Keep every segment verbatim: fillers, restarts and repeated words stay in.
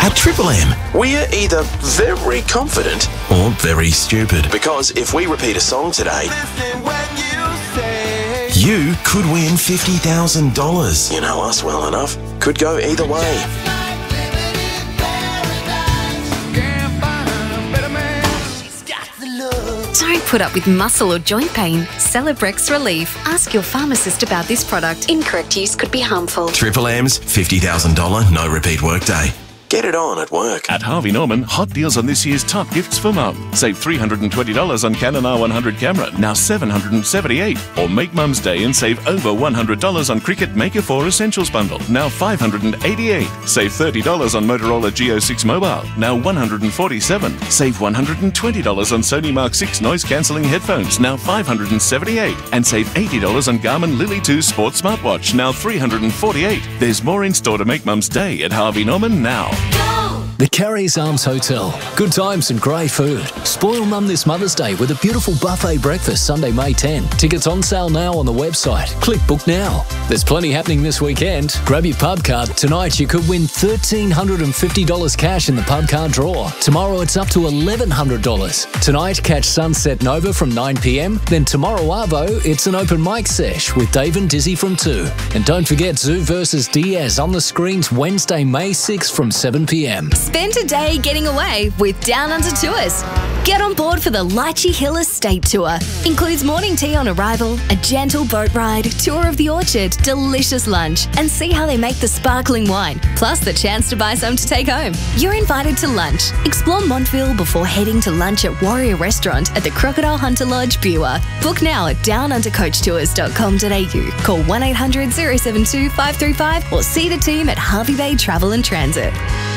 At Triple M, We're either very confident or very stupid. because if we repeat a song today, You could win fifty thousand dollars. you know us well enough, could go either way. Don't put up with muscle or joint pain. Celebrex Relief. Ask your pharmacist about this product. Incorrect use could be harmful. Triple M's fifty thousand dollars no repeat workday. Get it on at work. At Harvey Norman, hot deals on this year's top gifts for mum. Save three hundred twenty dollars on Canon R one hundred camera, now seven hundred seventy-eight dollars. Or make Mum's Day and save over one hundred dollars on Cricut Maker four Essentials bundle, now five hundred eighty-eight dollars. Save thirty dollars on Motorola G O six Mobile, now one hundred forty-seven dollars. Save one hundred twenty dollars on Sony Mark six noise-cancelling headphones, now five hundred seventy-eight dollars. And save eighty dollars on Garmin Lily two Sports Smartwatch, now three hundred forty-eight dollars. There's more in store to make Mum's Day at Harvey Norman now. The Carries Arms Hotel. Good times and great food. Spoil Mum this Mother's Day with a beautiful buffet breakfast Sunday, May tenth. Tickets on sale now on the website. Click book now. There's plenty happening this weekend. Grab your pub card. Tonight you could win one thousand three hundred fifty dollars cash in the pub card draw. Tomorrow it's up to eleven hundred dollars. Tonight catch Sunset Nova from nine p m. Then tomorrow Arvo, it's an open mic sesh with Dave and Dizzy from two. And don't forget Zoo versus Diaz on the screens Wednesday, May sixth from seven p m. Spend a day getting away with Down Under Tours. Get on board for the Lychee Hill Estate Tour. Includes morning tea on arrival, a gentle boat ride, tour of the orchard, delicious lunch, and see how they make the sparkling wine, plus the chance to buy some to take home. You're invited to lunch. Explore Montville before heading to lunch at Warrior Restaurant at the Crocodile Hunter Lodge, Beerwah. Book now at down under coach tours dot com dot a u. Call one eight hundred, zero seven two, five three five or see the team at Harvey Bay Travel and Transit.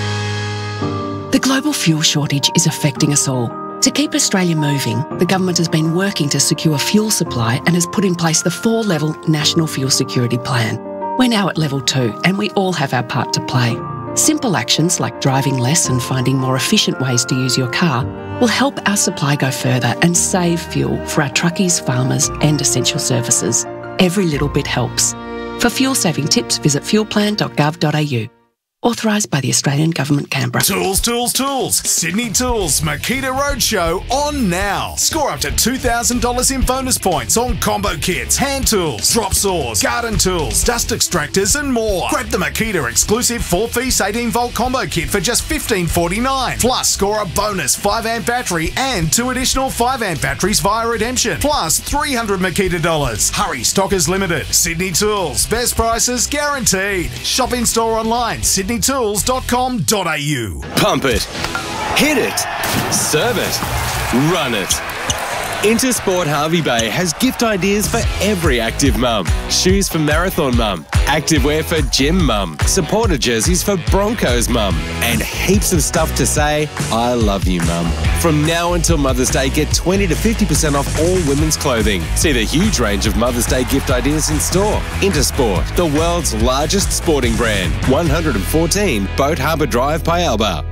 The global fuel shortage is affecting us all. To keep Australia moving, the government has been working to secure fuel supply and has put in place the four-level National Fuel Security Plan. We're now at level two and we all have our part to play. Simple actions like driving less and finding more efficient ways to use your car will help our supply go further and save fuel for our truckies, farmers and essential services. Every little bit helps. For fuel-saving tips, visit fuel plan dot gov dot a u. Authorised by the Australian Government, Canberra. Tools, tools, tools. Sydney Tools Makita Roadshow on now. Score up to two thousand dollars in bonus points on combo kits, hand tools, drop saws, garden tools, dust extractors and more. Grab the Makita exclusive four-piece eighteen volt combo kit for just fifteen forty-nine. Plus score a bonus five amp battery and two additional five amp batteries via redemption. Plus three hundred Makita dollars. Hurry, stock is limited. Sydney Tools. Best prices guaranteed. Shop in store online. Sydney tools dot com dot a u. Pump it, hit it, serve it, run it. Intersport Harvey Bay has gift ideas for every active mum. Shoes for marathon mum, activewear for gym mum, supporter jerseys for Broncos mum, and heaps of stuff to say, I love you mum. From now until Mother's Day, get twenty to fifty percent off all women's clothing. See the huge range of Mother's Day gift ideas in store. Intersport, the world's largest sporting brand. one hundred fourteen Boat Harbour Drive, Pyalba.